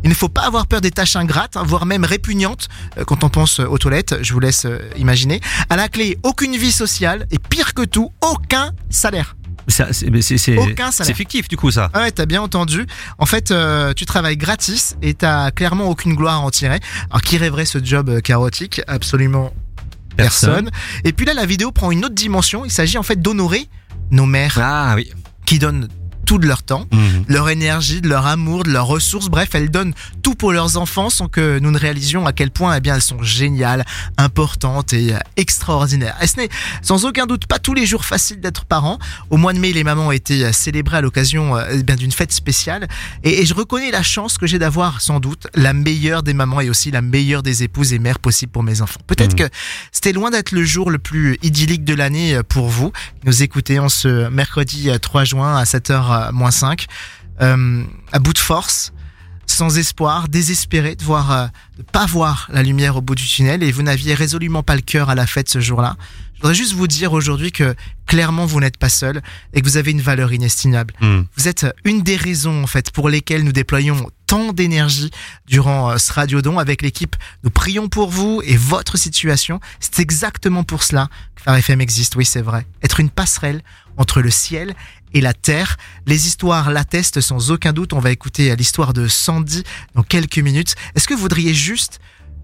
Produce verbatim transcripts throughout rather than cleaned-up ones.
Il ne faut pas avoir peur des tâches ingrates, hein, voire même répugnantes euh, quand on pense aux toilettes, je vous laisse euh, imaginer. À la clé, aucune vie sociale et pire que tout, aucun salaire. Ça, c'est, c'est, c'est, Aucun salaire. C'est fictif du coup ça. Ah ouais, t'as bien entendu. En fait, euh, tu travailles gratis et t'as clairement aucune gloire à en tirer. Alors, qui rêverait ce job euh, chaotique ? Absolument personne. personne. Et puis là, la vidéo prend une autre dimension. Il s'agit en fait d'honorer nos mères. Ah oui. Qui donnent tout de leur temps, mmh. leur énergie, de leur amour, de leurs ressources. Bref, elles donnent tout pour leurs enfants sans que nous ne réalisions à quel point eh bien, elles sont géniales, importantes et euh, extraordinaires. Et ce n'est sans aucun doute pas tous les jours facile d'être parent. Au mois de mai, les mamans ont été célébrées à l'occasion euh, eh bien, d'une fête spéciale. Et, et je reconnais la chance que j'ai d'avoir sans doute la meilleure des mamans et aussi la meilleure des épouses et mères possibles pour mes enfants. Peut-être mmh. que c'était loin d'être le jour le plus idyllique de l'année pour vous. Nous écoutez en ce mercredi trois juin à sept heures moins cinq, euh, à bout de force, sans espoir, désespéré de voir, euh, de pas voir la lumière au bout du tunnel, et vous n'aviez résolument pas le cœur à la fête ce jour-là. Je voudrais juste vous dire aujourd'hui que clairement vous n'êtes pas seul et que vous avez une valeur inestimable. Mmh. Vous êtes une des raisons en fait pour lesquelles nous déployons tant d'énergie durant euh, ce Radiodon avec l'équipe. Nous prions pour vous et votre situation. C'est exactement pour cela que Phare F M existe. Oui, c'est vrai. Être une passerelle entre le ciel et la terre. Les histoires l'attestent sans aucun doute. On va écouter l'histoire de Sandy dans quelques minutes. Est-ce que vous voudriez juste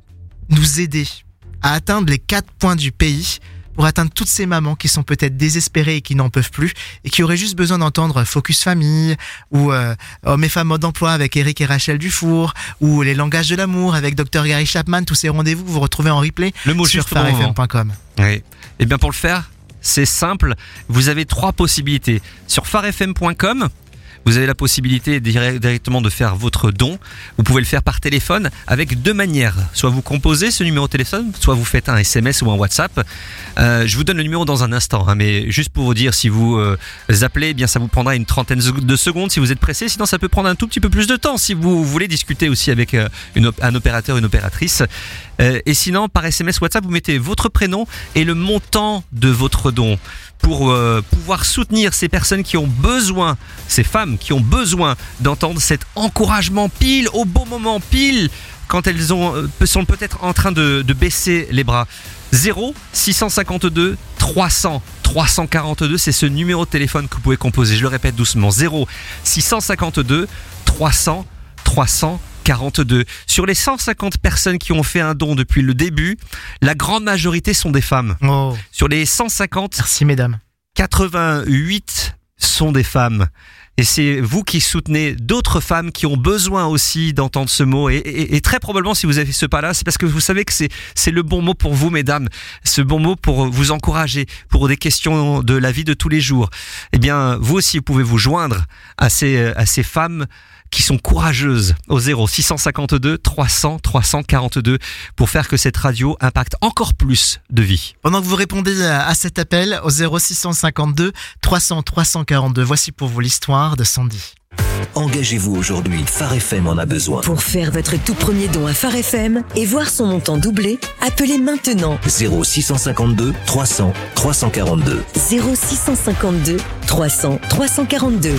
nous aider à atteindre les quatre points du pays pour atteindre toutes ces mamans qui sont peut-être désespérées et qui n'en peuvent plus et qui auraient juste besoin d'entendre Focus Famille ou euh, Hommes et femmes mode d'emploi avec Eric et Rachel Dufour ou Les langages de l'amour avec docteur Gary Chapman. Tous ces rendez-vous que vous retrouvez en replay le mot sur phare f m point com. Oui. Et bien pour le faire, c'est simple, vous avez trois possibilités. Sur phare f m point com, vous avez la possibilité directement de faire votre don. Vous pouvez le faire par téléphone avec deux manières. Soit vous composez ce numéro de téléphone, soit vous faites un S M S ou un WhatsApp. Euh, je vous donne le numéro dans un instant, hein, mais juste pour vous dire, si vous euh, appelez, eh bien ça vous prendra une trentaine de secondes si vous êtes pressé. Sinon, ça peut prendre un tout petit peu plus de temps si vous voulez discuter aussi avec euh, une, un opérateur, une opératrice. Euh, et sinon, par S M S, WhatsApp, vous mettez votre prénom et le montant de votre don pour euh, pouvoir soutenir ces personnes qui ont besoin, ces femmes qui ont besoin d'entendre cet encouragement pile au bon moment, pile quand elles ont, euh, sont peut-être en train de, de baisser les bras. zéro six cent cinquante-deux trois cents trois cent quarante-deux, c'est ce numéro de téléphone que vous pouvez composer. Je le répète doucement, zéro six cent cinquante-deux trois cents trois cent quarante-deux. Sur les cent cinquante personnes qui ont fait un don depuis le début, la grande majorité sont des femmes. Oh. Sur les cent cinquante, merci mesdames. quatre-vingt-huit sont des femmes. Et c'est vous qui soutenez d'autres femmes qui ont besoin aussi d'entendre ce mot. Et, et, et très probablement, si vous avez fait ce pas-là, c'est parce que vous savez que c'est, c'est le bon mot pour vous, mesdames. Ce bon mot pour vous encourager, pour des questions de la vie de tous les jours. Eh bien, vous aussi, vous pouvez vous joindre à ces, à ces femmes qui sont courageuses au zéro six cent cinquante-deux trois cents trois cent quarante-deux pour faire que cette radio impacte encore plus de vies. Pendant que vous répondez à cet appel au zéro six cent cinquante-deux trois cents trois cent quarante-deux, voici pour vous l'histoire de Sandy. Engagez-vous aujourd'hui, Phare F M en a besoin. Pour faire votre tout premier don à Phare F M et voir son montant doubler, appelez maintenant zéro six cent cinquante-deux trois cents trois cent quarante-deux. zéro six cent cinquante-deux trois cents trois cent quarante-deux.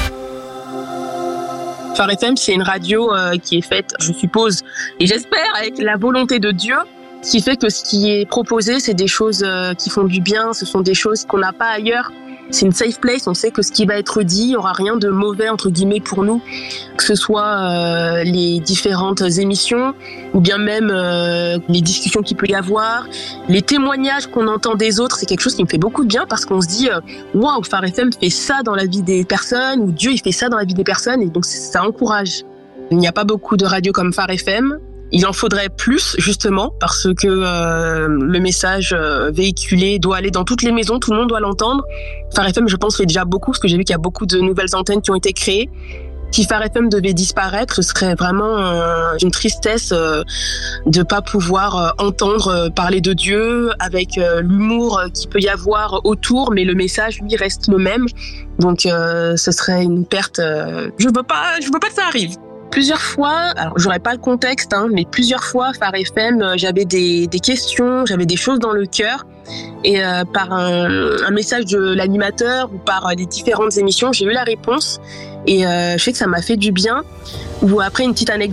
Phare F M, c'est une radio euh, qui est faite, je suppose, et j'espère, avec la volonté de Dieu, ce qui fait que ce qui est proposé, c'est des choses euh, qui font du bien, ce sont des choses qu'on n'a pas ailleurs. C'est une safe place, on sait que ce qui va être dit, il n'y aura rien de mauvais, entre guillemets, pour nous, que ce soit euh, les différentes émissions, ou bien même euh, les discussions qu'il peut y avoir, les témoignages qu'on entend des autres, c'est quelque chose qui me fait beaucoup de bien, parce qu'on se dit, waouh, Phare F M fait ça dans la vie des personnes, ou Dieu il fait ça dans la vie des personnes, et donc ça encourage. Il n'y a pas beaucoup de radios comme Phare F M. Il en faudrait plus, justement, parce que euh, le message euh, véhiculé doit aller dans toutes les maisons, tout le monde doit l'entendre. Phare F M, je pense, fait déjà beaucoup, parce que j'ai vu qu'il y a beaucoup de nouvelles antennes qui ont été créées. Si Phare F M devait disparaître, ce serait vraiment euh, une tristesse euh, de pas pouvoir euh, entendre euh, parler de Dieu avec euh, l'humour euh, qu'il peut y avoir autour, mais le message, lui, reste le même. Donc, euh, ce serait une perte. Euh, je veux pas, je veux pas que ça arrive. Plusieurs fois, alors j'aurais pas le contexte, hein, mais plusieurs fois, Phare F M, euh, j'avais des, des questions, j'avais des choses dans le cœur, et euh, par un, un message de l'animateur ou par euh, les différentes émissions, j'ai eu la réponse, et euh, je sais que ça m'a fait du bien. Ou après une petite anecdote.